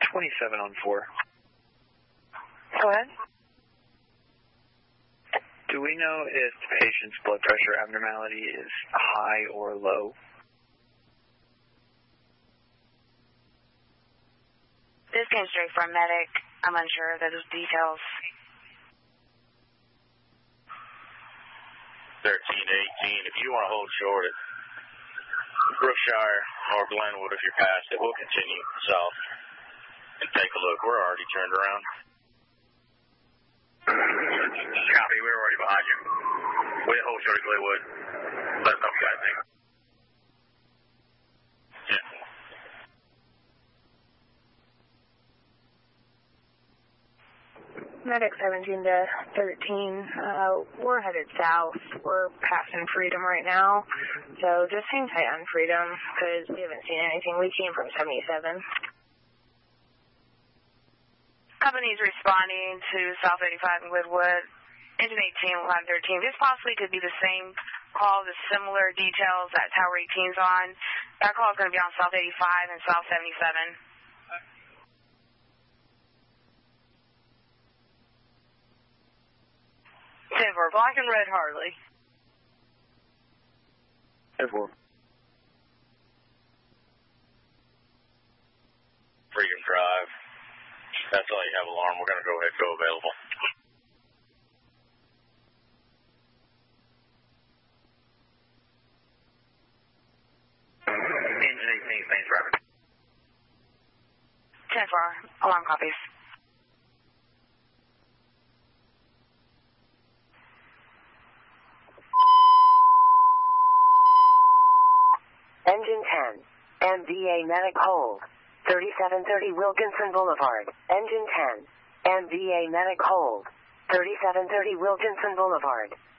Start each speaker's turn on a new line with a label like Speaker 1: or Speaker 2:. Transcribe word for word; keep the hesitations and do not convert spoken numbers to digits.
Speaker 1: twenty-seven on four.
Speaker 2: Go ahead.
Speaker 1: Do we know if the patient's blood pressure abnormality is high or low?
Speaker 2: This came straight from medic. I'm unsure of those details.
Speaker 3: thirteen eighteen. If you want to hold short at Brookshire or Glenwood, if you're past it, we'll continue south and take a look. We're already turned around.
Speaker 4: Copy, we're already behind you. We'll hold short at Glenwood. Let us know what you guys think.
Speaker 3: Yeah.
Speaker 2: Medic seventeen to thirteen, uh, we're headed south. We're passing Freedom right now, so just hang tight on Freedom, because we haven't seen anything. We came from seventy-seven. Company's responding to South eighty-five and Woodwood. Engine eighteen, line thirteen. This possibly could be the same call with similar details that Tower eighteen's on. That call is going to be on South eighty-five and South seventy-seven. ten four, black and red Harley.
Speaker 1: ten four.
Speaker 3: Freedom Drive. That's all you have alarm. We're going to go ahead and go available.
Speaker 4: Engine eighteen, thanks, Robert.
Speaker 2: ten four, alarm copies.
Speaker 5: Engine ten, M V A medic hold, thirty-seven thirty Wilkinson Boulevard. Engine ten, M V A medic hold, thirty-seven thirty Wilkinson Boulevard.